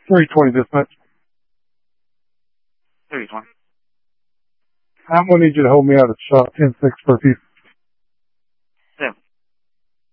320 dispatch. 320. I'm going to need you to hold me out at shot 10-6 for a few.